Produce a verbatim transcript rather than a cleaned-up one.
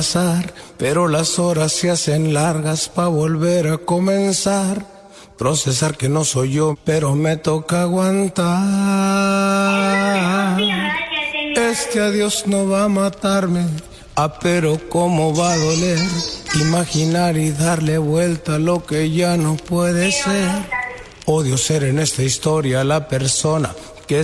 pero las horas se hacen largas pa' volver a comenzar. Procesar que no soy yo, pero me toca aguantar. Este adiós no va a matarme, ah, pero cómo va a doler. Imaginar y darle vuelta a lo que ya no puede ser. Odio ser en esta historia la persona